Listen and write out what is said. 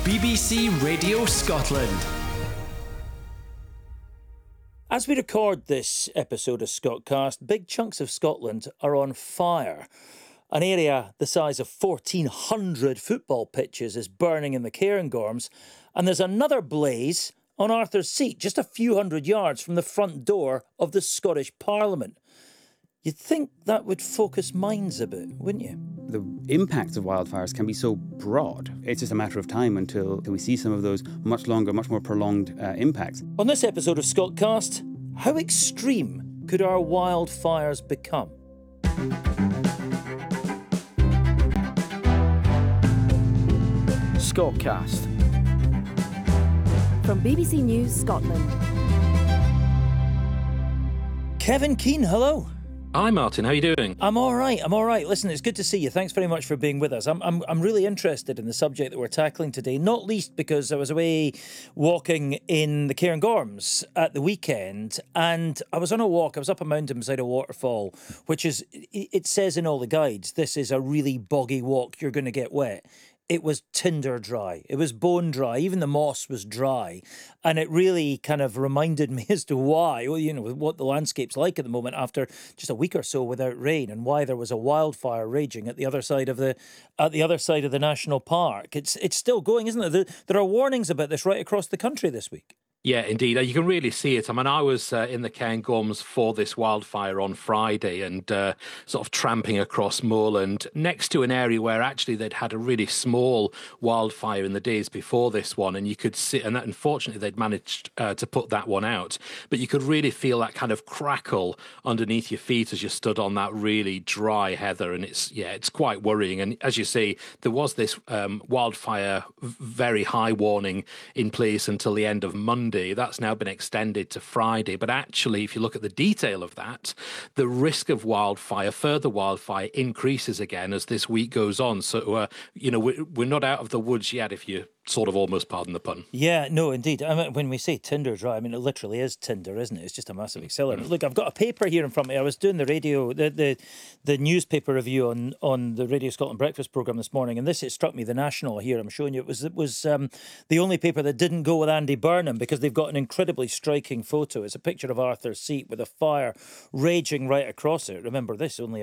BBC Radio Scotland. As we record this episode of Scotcast, big chunks of Scotland are on fire. An area the size of 1,400 football pitches is burning in the Cairngorms, and there's another blaze on Arthur's Seat, just a few hundred yards from the front door of the Scottish Parliament. You'd think that would focus minds a bit, wouldn't you? The impact of wildfires can be so broad. It's just a matter of time until we see some of those much longer, much more prolonged impacts. On this episode of Scotcast, how extreme could our wildfires become? Scotcast. From BBC News Scotland. Kevin Keane, hello. Hi Martin, how are you doing? I'm all right. Listen, it's good to see you. Thanks very much for being with us. I'm really interested in the subject that we're tackling today, not least because I was away walking in the Cairngorms at the weekend, and I was on a walk. I was up a mountain beside a waterfall, which is, it says in all the guides, this is a really boggy walk. You're going to get wet. It was tinder dry. It was bone dry. Even the moss was dry. And it really kind of reminded me as to why, what the landscape's like at the moment after just a week or so without rain, and why there was a wildfire raging at the other side of the national park. It's still going, isn't it? There are warnings about this right across the country this week. Yeah, indeed. You can really see it. I mean, I was in the Cairngorms for this wildfire on Friday and sort of tramping across moorland next to an area where actually they'd had a really small wildfire in the days before this one. And you could see, and that, unfortunately, they'd managed to put that one out. But you could really feel that kind of crackle underneath your feet as you stood on that really dry heather. And it's quite worrying. And as you say, there was this wildfire very high warning in place until the end of Monday. That's now been extended to Friday. But actually, if you look at the detail of that, the risk of further wildfire increases again as this week goes on. So, we're not out of the woods yet, if you sort of almost pardon the pun. Yeah, no, indeed. I mean, when we say tinder dry, I mean, it literally is tinder, isn't it? It's just a massive accelerant. Look, I've got a paper here in front of me. I was doing the newspaper review on the Radio Scotland Breakfast programme this morning, and it struck me, the National here, I'm showing you, it was the only paper that didn't go with Andy Burnham, because they've got an incredibly striking photo. It's a picture of Arthur's Seat with a fire raging right across it. Remember, this only